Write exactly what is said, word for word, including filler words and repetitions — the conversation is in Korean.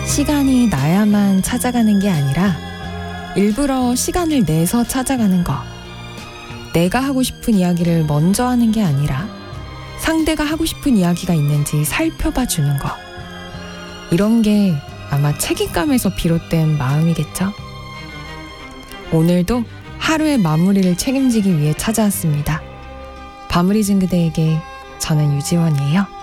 시간이 나야만 찾아가는 게 아니라 일부러 시간을 내서 찾아가는 거. 내가 하고 싶은 이야기를 먼저 하는 게 아니라 상대가 하고 싶은 이야기가 있는지 살펴봐 주는 거. 이런 게 아마 책임감에서 비롯된 마음이겠죠? 오늘도 하루의 마무리를 책임지기 위해 찾아왔습니다. 밤을 잊은 그대에게 저는 유지원이에요.